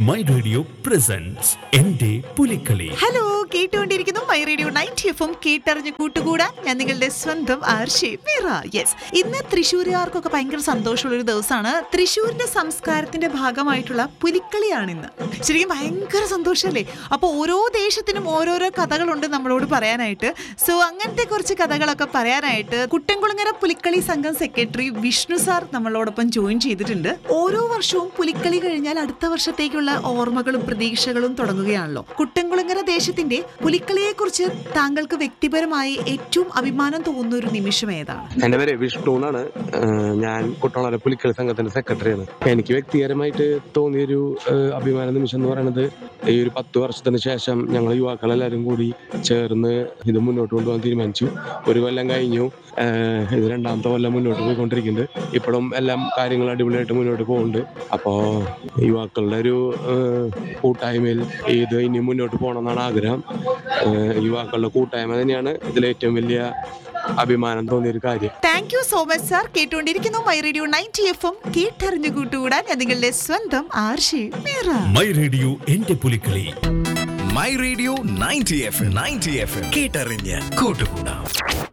My radio presence എന്റെ Pulikali. Hello, കേട്ടുകൊണ്ടിരിക്കുന്നു my radio 90 FM കേട്ടറിഞ്ഞ് കൂട്ടുകൂടാൻ ഞാൻ നിങ്ങളുടെ സ്വന്തം ആർഷി മീറ. യെസ്, ഇന്ന് തൃശ്ശൂരുകാർക്കൊക്കെ ഭയങ്കര സന്തോഷമുള്ള ഒരു ദിവസമാണ്. തൃശ്ശൂരിന്റെ സംസ്കാരത്തിന്റെ ഭാഗമായിട്ടുള്ള പുലിക്കളിയാണ് ഇന്ന്. ശരിക്കും ഭയങ്കര സന്തോഷമല്ലേ? അപ്പോൾ ഓരോ ദേശത്തിനും ഓരോരോ കഥകളുണ്ട് നമ്മളോട് പറയാനായിട്ട്. സോ അങ്ങനത്തെ കുറച്ച് കഥകളൊക്കെ പറയാനായിട്ട് കുട്ടൻകുളങ്ങര പുലിക്കളി സംഘം സെക്രട്ടറി വിഷ്ണു സാർ നമ്മളോടൊപ്പം ജോയിൻ ചെയ്തിട്ടുണ്ട്. ഓരോ വർഷവും പുലിക്കളി കഴിഞ്ഞാൽ അടുത്ത വർഷത്തേക്കുള്ള ഓർമ്മകളും പ്രതീക്ഷകളും തുടങ്ങുകയാണല്ലോ. കുട്ടൻകുളങ്ങര ദേശത്തിന്റെ പുലിക്കളിയെ കുറിച്ച് താങ്കൾക്ക് വ്യക്തിപരമായി ഏറ്റവും അഭിമാനം തോന്നുന്ന ഒരു നിമിഷം ഏതാണ്? എന്റെ പേര് വിഷ്ണു എന്നാണ്. ഞാൻ കുട്ടൻകുളങ്ങര പുലിക്കളി സംഘത്തിന്റെ സെക്രട്ടറിയാണ്. എനിക്ക് വ്യക്തിപരമായിട്ട് തോന്നിയൊരു അഭിമാന നിമിഷം എന്ന് പറയുന്നത്, ഈ ഒരു 10 വർഷത്തിന് ശേഷം ഞങ്ങൾ യുവാക്കളെല്ലാവരും കൂടി ചേർന്ന് ഇത് മുന്നോട്ട് കൊണ്ടുപോകാൻ തീരുമാനിച്ചു. ഒരു കൊല്ലം കഴിഞ്ഞു, ഇത് 2ാമത്തെ കൊല്ലം മുന്നോട്ട് പോയിക്കൊണ്ടിരിക്കുന്നുണ്ട്. ഇപ്പോഴും എല്ലാം കാര്യങ്ങൾ അടിപൊളിയായിട്ട് മുന്നോട്ട് പോകുന്നുണ്ട്. അപ്പോൾ യുവാക്കളുടെ ഒരു കൂട്ടായ്മയിൽ ഇത് ഇനി മുന്നോട്ട് പോകണം എന്നാണ് ആഗ്രഹം. യുവാക്കളുടെ കൂട്ടായ്മ തന്നെയാണ് ഇതിലേറ്റവും വലിയ അഭിമാനം തോന്നിയൊരു കാര്യം. Thank you so much sir. കേട്ടുകൊണ്ടിരിക്കുന്നു മൈ റേഡിയോ 90 FM കേട്ടറിഞ്ഞു കൂട്ടുകൂടാൻ ഞാൻ നിങ്ങളുടെ സ്വന്തം ആർഷി മീറ. മൈ റേഡിയോ എന്റെ പുലിക്കളി. മൈ റേഡിയോ 90 FM കേട്ടറിഞ്ഞ് കൂട്ടുകൂടാം.